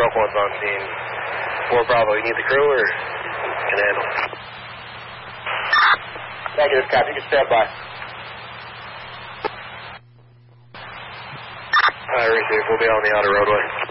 Elk One's on scene. 4 Bravo, you need the crew or can handle? Negative, copy. You can stand by. Receive. We'll be on the outer roadway.